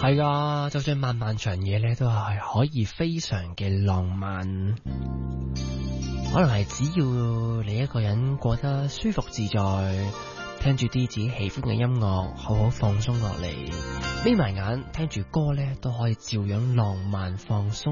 係噶，就算漫漫長夜咧，都係可以非常嘅浪漫。可能係只要你一個人過得舒服自在，聽住啲自己喜歡嘅音樂，好好放鬆落嚟，眯埋眼聽住歌咧，都可以照樣浪漫放鬆。